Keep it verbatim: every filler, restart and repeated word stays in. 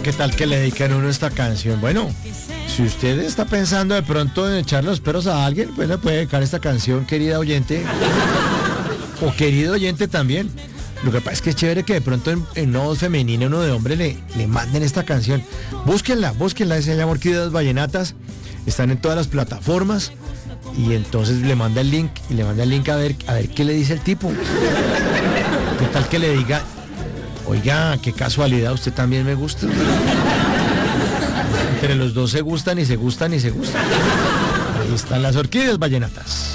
¿qué tal que le dedican a uno esta canción? Bueno, si usted está pensando de pronto en echar los perros a alguien, pues le puede dedicar esta canción, querida oyente. O querido oyente también. Lo que pasa es que es chévere que de pronto en, en una voz femenina, uno de hombre, le, le manden esta canción. Búsquenla, búsquenla, se llama Orquídeas Vallenatas. Están en todas las plataformas. Y entonces le manda el link, y le manda el link a ver, a ver qué le dice el tipo. ¿Qué tal que le diga, oiga, qué casualidad, usted también me gusta? Entre los dos se gustan y se gustan y se gustan. Ahí están las Orquídeas Vallenatas.